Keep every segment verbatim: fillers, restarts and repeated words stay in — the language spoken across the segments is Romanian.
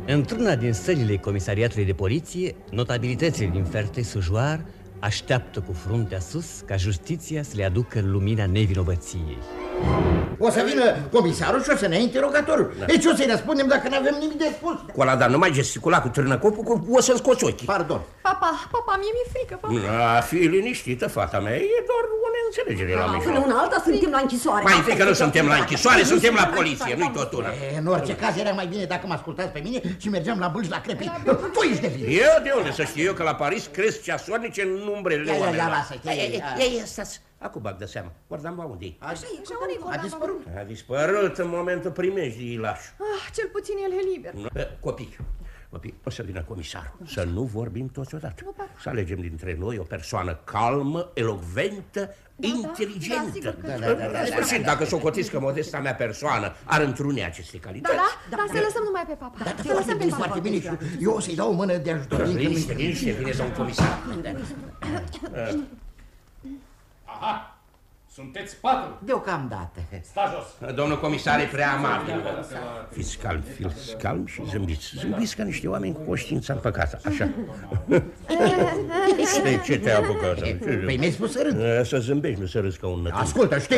Într-una din sălile comisariatului de poliție, notabilitățile din Ferté-Sujoar așteaptă cu fruntea sus ca justiția să le aducă lumina nevinovăției. O să vină comisarul și o să ne ia interogatorul. Da. Deci o să-i răspundem dacă nu avem nimic de spus. Cola, dar nu mai gesticula cu târnăcopul, că o să-mi scoți ochii. Pardon. Papa, papa, mie mi-e frică, papa. A, fii liniștită, fata mea, e doar o neînțelegere la mijloc. Până una alta suntem la închisoare. Mai întâi că nu suntem la închisoare, suntem la poliție, nu-i tot una. E, în orice caz era mai bine dacă mă ascultați pe mine și mergeam la bâlci la crepi. Tu ești de vină. Eu de unde să știu eu că la Paris cresc ceasornice în umbrele oamenilor. Ia, lasă, ia, ia, stați. Acum bag de seama. Guardam la unde-i. Așa e, așa unde-i. A dispărut. A dispărut în momentul primejdii lași. Ah, cel puțin el e liber. Copii, copii, o să vină comisarul. Să nu vorbim toți odată. Să alegem dintre noi o persoană calmă, elocventă, inteligentă. În sfârșit, dacă socotiți că modesta mea persoană ar întruni aceste calități. Da, da, dar să lăsăm numai pe papa. Să lăsăm pe papa. Foarte bine. Eu o să-i dau o mână de ajutor. Liniște, liniște, vine domnul comisar. Aha, sunteți patru. Deocamdată. Sta jos. Domnul comisar e prea amabil. Fiți calmi, fiți calmi și zâmbiți. Zâmbiți ca niște oameni cu conștiința împăcată. Așa. Știi ce te-a apucat? Păi mi-ai spus să râd. Să zâmbești, nu să râzi ca un nătân. Ascultă, știi...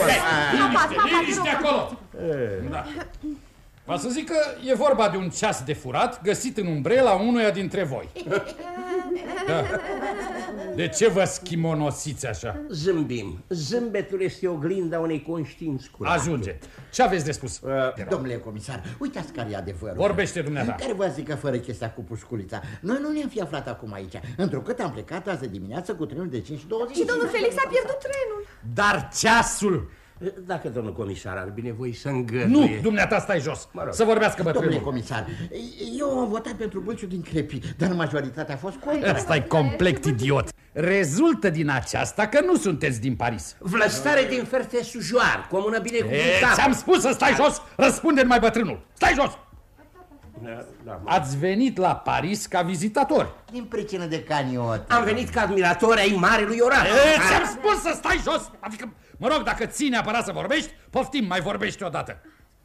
Liniște acolo. Da. Va să zic că e vorba de un ceas de furat găsit în umbrela unuia dintre voi. Da. De ce vă schimonosiți așa? Zâmbim. Zâmbetul este oglinda unei conștiinți curate. Ajunge. Ce aveți de spus? Uh, Domnule comisar, uitați care e adevărul. Vorbește dumneata. Care vă zic că fără chestia cu pușculița, noi nu ne-am fi aflat acum aici, întrucât am plecat azi dimineață cu trenul de cinci și douăzeci. Și domnul Felix a pierdut trenul. Dar ceasul... Dacă domnul comisar ar binevoi să îngăduie... Nu, dumneata stai jos, mă rog. Să vorbească bătrânul. Domnule comisar, eu am votat pentru Bâlciu din Crepi, dar majoritatea a fost contra. Ăsta-i complet idiot. Rezultă din aceasta că nu sunteți din Paris. Vlăstare din Ferté-Sujoar, comună binecuvântată. Ți-am spus să stai jos, răspunde-mi mai bătrânul. Stai jos! Da, da, ați venit la Paris ca vizitator. Din pricină de caniot. Am venit ca admiratori ai marelui oraș. Ți-am spus să stai jos! Adică, mă rog, dacă ții neapărat să vorbești, poftim, mai vorbești odată.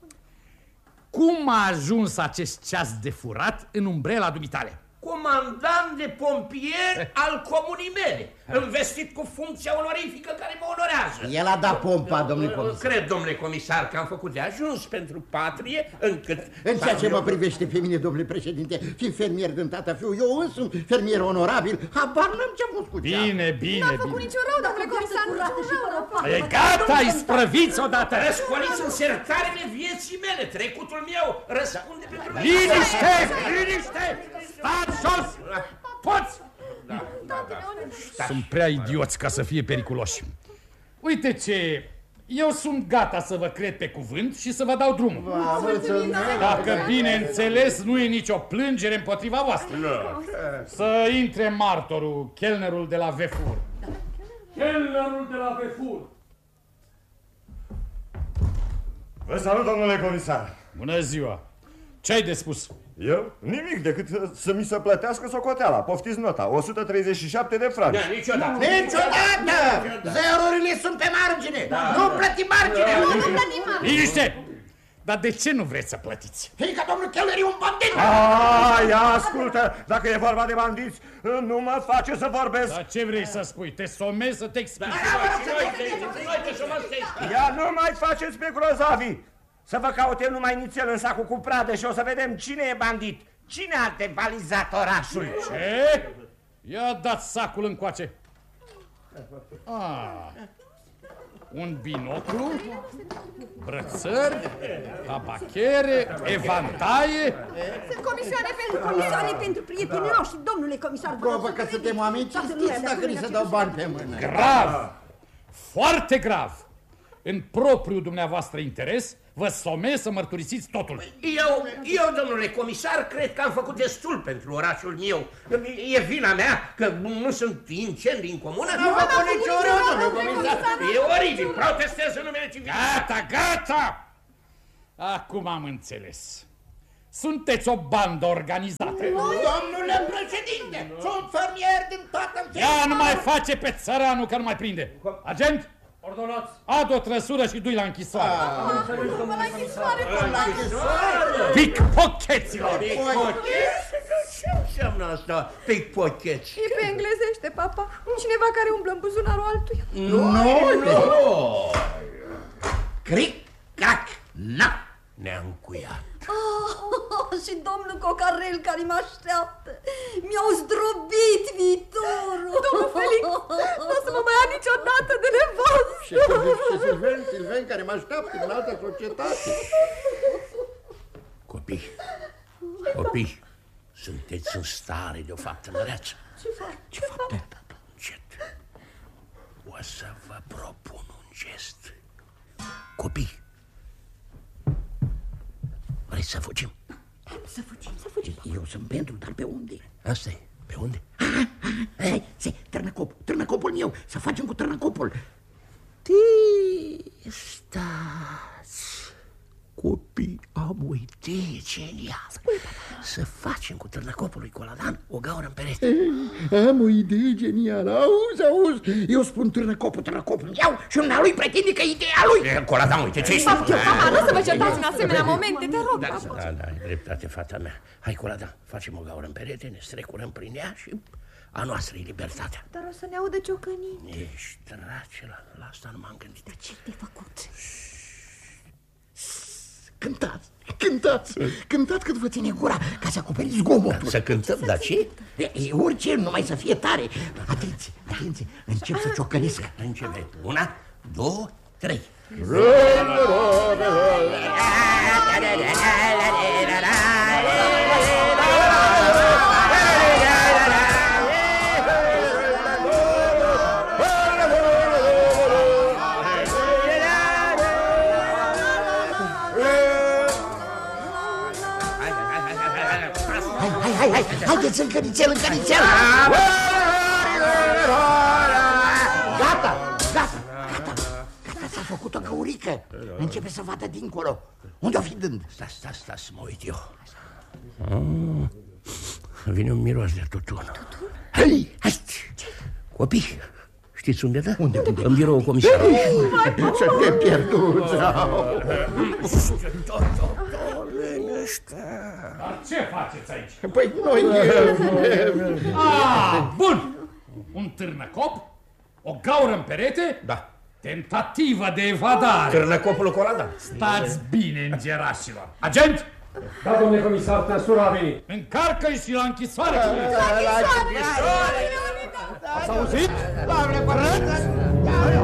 Cum a ajuns acest ceas de furat în umbrela dumitale? Comandant de pompier al comunii mele, investit cu funcția onorifică care mă onorează. El a dat pompa, domnule comisar. Cred, domnule comisar, că am făcut de ajuns pentru patrie, încât... În ceea ce mă privește pe mine, domnule președinte, fiind fermier din tata fiu, eu însumi fermier onorabil, habar n-am ce-am fost cu cea. Bine, bine, N-a făcut niciun rău, domnule comisar, niciun rău. E gata, îi sprăviți odată. Răscoliți în sertarele vieții mele, trecutul meu răspunde pentru mine. Liniște, liniște! Stați jos! Poți! Da, da, da. Sunt prea idioți ca să fie periculoși. Uite ce... Eu sunt gata să vă cred pe cuvânt și să vă dau drumul. Dacă bineînțeles nu e nicio plângere împotriva voastră. Să intre martorul, chelnerul de la Vefur. Chelnerul de la Vefur. Vă salut, domnule comisar. Bună ziua. Ce-ai de spus? Eu? Nimic, decât să mi se plătească socoteala. Poftiți nota, o sută treizeci și șapte de franci. Da, niciodată. Niciodată! Zerurile sunt pe margine. Da. Nu plătim margine. Nu, nu plătim margine. Liniște! Dar de ce nu vreți să plătiți? Fiindcă domnul Keller e un bandit. Aaa, ia ascultă, dacă e vorba de bandiți, nu mă face să vorbesc. Dar ce vrei să spui? Te somezi să te explici? Ia nu mai faceți pe grozavi. Să vă caute numai nițel în sacul cu pradă și o să vedem cine e bandit. Cine a devalizat orașul? Ce? Ia dați sacul încoace. Ah, un binoclu, brățări, tabachere, evantaie. Sunt comisioane pentru comisioane pentru prietenii noștri, domnule comisar. Probă că suntem oameni cinstiți dacă ni se dau bani pe mână. Grav! Foarte grav! În propriul dumneavoastră interes, vă somez să mărturisiți totul. Eu, eu, domnule comisar, cred că am făcut destul pentru orașul meu. E vina mea că nu sunt incendii în comună? Nu am făcut nicio rău, domnule comisar. E oribil, protestez în numele civilizației. Gata, gata! Acum am înțeles. Sunteți o bandă organizată. Domnule președinte, sunt fermier din toată înțelepciunea. Ia nu mai face pe țăranul că nu mai prinde. Agent? Ordonați! Adu o trăsură și du-i la închisoare. La închisoare, La închisoare? pickpockeților! Ce înseamnă asta, pickpockets? E pe englezește, papa. Cineva care umblă în buzunarul altuia. Nu, nu! Cric, crac, na! Ne-a încuiat. Oh, și domnul Cocarel care mă așteaptă. Mi-au zdrobit viitorul. Domnul Felix, nu o să mă mai ia niciodată de nevastă. Și Silven, Silven care mă așteaptă în altă societate. Copii, copii, sunteți în stare de o faptă măreață. Ce fac? Ce faptă? Încet. O să vă propun un gest. Copii, vreți să fugim? Să fugim, să fugim. Eu sunt pentru, dar pe unde? Asta e. Pe unde? Hai, se, târnăcopul, târnăcopul meu, să facem cu târnăcopul. Stați. Copii, am o idee genială. Să facem cu târnăcopul lui Coladan o gaură în perete. Am o idee genială, auzi, auzi. Eu spun târnăcopul, târnăcopul iau și una lui pretinde că e ideea lui. E, Coladan, uite ce-i spune. Papa, nu să vă certați în asemenea momente, te rog, Da, papa. da, da, ai dreptate, fata mea. Hai, Coladan, facem o gaură în perete, ne strecurăm prin ea și a noastră e libertatea. Dar o să ne audă ciocănii. Ești drace, la, la asta nu m-am gândit. Dar ce te-ai făcut? Cântați, cântați, cântați cât vă ține gura ca să acoperiți zgomotul. Să cântăm, dar ce? E, e orice, numai să fie tare. Atenție, atenție, încep să ciocănesc. Începem. Una, două, trei. Hai, hai, hai, haideți în cănițel, în cănițel! Gata, gata, gata, gata, s-a făcut o găurică. Începe să vadă dincolo. Unde-o fi dând? Stai, stai, stai, să mă uit eu. Ah, vine un miros de tutun. Hai, hai! Copii, știți unde dă? Unde, unde? În biroul comisarului. Suntem pierduți. Dar ce faceți aici? Păi noi... Ah, bun! Un târnăcop? O gaură în perete? Da. Tentativă de evadare. Târnăcopul Coladan. Stați bine, îngerașilor. Agent! Da, domnule comisar, măsura a venit. Încarcă-i și la închisoare! Ați auzit? Doamne, părătă!